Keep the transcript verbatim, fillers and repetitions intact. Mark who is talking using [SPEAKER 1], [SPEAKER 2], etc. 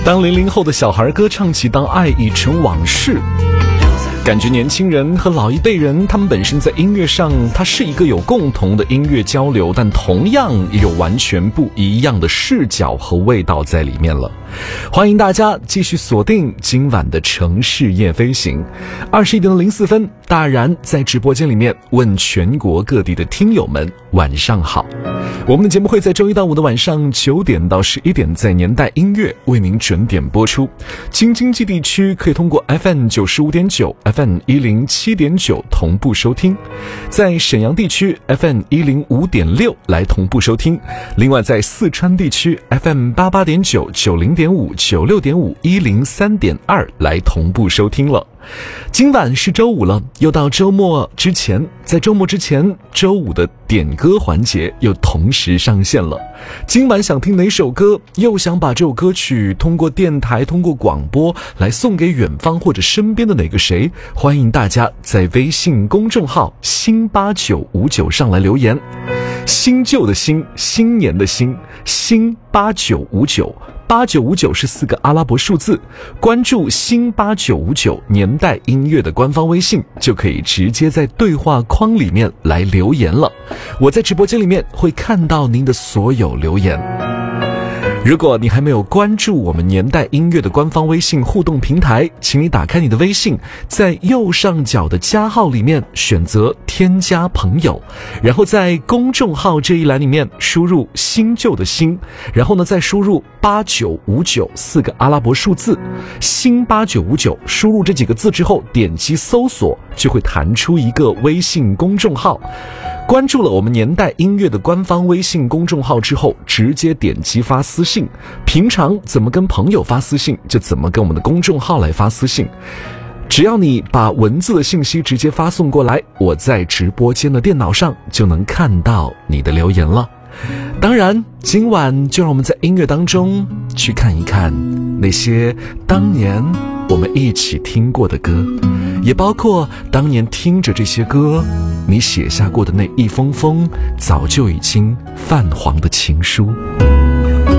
[SPEAKER 1] 当零零后的小孩歌唱起当爱已成往事，感觉年轻人和老一辈人他们本身在音乐上它是一个有共同的音乐交流，但同样也有完全不一样的视角和味道在里面了。欢迎大家继续锁定今晚的城市夜飞行。二十一点零四分，大然在直播间里面问全国各地的听友们晚上好。我们的节目会在周一到五的晚上九点到十一点在年代音乐为您准点播出。京津冀地区可以通过 F M 九十五点九 F M 一零七点九同步收听，在沈阳地区 F M 一零五点六来同步收听。另外在四川地区 F M 八八点九 九零点五 九六点五 一零三点二来同步收听了。今晚是周五了，又到周末之前，在周末之前，周五的点歌环节又同时上线了。今晚想听哪首歌，又想把这首歌曲通过电台通过广播来送给远方或者身边的哪个谁，欢迎大家在微信公众号新八九五九上来留言。新旧的新，新年的新，新八九五九，八九五九是四个阿拉伯数字。关注新八九五九年代音乐的官方微信，就可以直接在对话框里面来留言了。我在直播间里面会看到您的所有留言。如果你还没有关注我们年代音乐的官方微信互动平台，请你打开你的微信，在右上角的加号里面选择添加朋友，然后在公众号这一栏里面输入新旧的新，然后呢再输入八九五九四个阿拉伯数字，新八九五九，输入这几个字之后点击搜索，就会弹出一个微信公众号。关注了我们年代音乐的官方微信公众号之后，直接点击发私信。平常怎么跟朋友发私信，就怎么跟我们的公众号来发私信。只要你把文字的信息直接发送过来，我在直播间的电脑上就能看到你的留言了。当然，今晚就让我们在音乐当中去看一看那些当年我们一起听过的歌，也包括当年听着这些歌你写下过的那一封封早就已经泛黄的情书。